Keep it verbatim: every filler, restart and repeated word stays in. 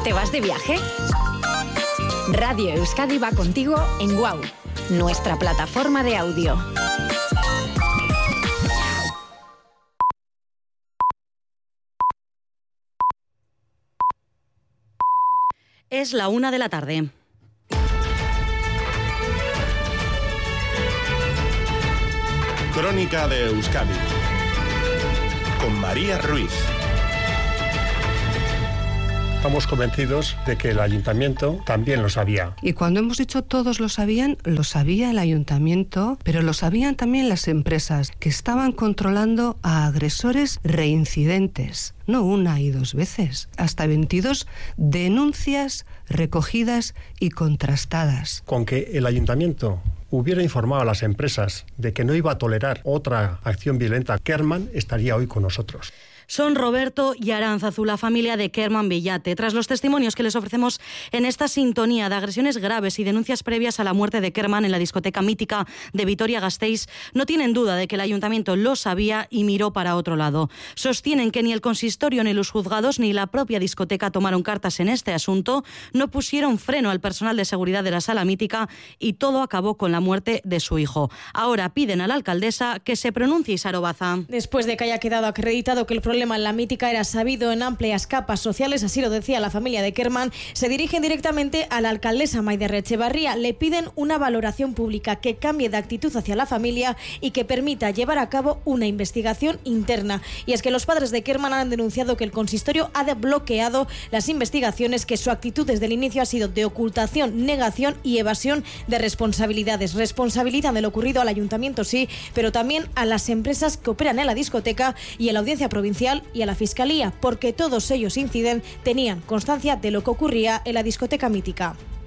¿Te vas de viaje? Radio Euskadi va contigo en Wow, nuestra plataforma de audio. Es la una de la tarde. Crónica de Euskadi con María Ruiz. Estamos convencidos de que el ayuntamiento también lo sabía. Y cuando hemos dicho todos lo sabían, lo sabía el ayuntamiento, pero lo sabían también las empresas, que estaban controlando a agresores reincidentes. No una y dos veces, hasta veintidós denuncias recogidas y contrastadas. Con que el ayuntamiento hubiera informado a las empresas de que no iba a tolerar otra acción violenta, Kerman estaría hoy con nosotros. Son Roberto y Aránzazu, la familia de Kerman Bellate. Tras los testimonios que les ofrecemos en esta sintonía de agresiones graves y denuncias previas a la muerte de Kerman en la discoteca mítica de Vitoria-Gasteiz, no tienen duda de que el ayuntamiento lo sabía y miró para otro lado. Sostienen que ni el consistorio, ni los juzgados, ni la propia discoteca tomaron cartas en este asunto, no pusieron freno al personal de seguridad de la sala mítica y todo acabó con la muerte de su hijo. Ahora piden a la alcaldesa que se pronuncie. Isaro Baza. Después de que haya quedado acreditado que el problema en la mítica era sabido en amplias capas sociales, así lo decía la familia de Kerman, se dirigen directamente a la alcaldesa Maider Etxebarria. Le piden una valoración pública que cambie de actitud hacia la familia y que permita llevar a cabo una investigación interna. Y es que los padres de Kerman han denunciado que el consistorio ha bloqueado las investigaciones, que su actitud desde el inicio ha sido de ocultación, negación y evasión de responsabilidades. Responsabilizan de lo ocurrido al ayuntamiento, sí, pero también a las empresas que operan en la discoteca y a la audiencia provincial y a la Fiscalía, porque todos ellos inciden tenían constancia de lo que ocurría en la discoteca mítica.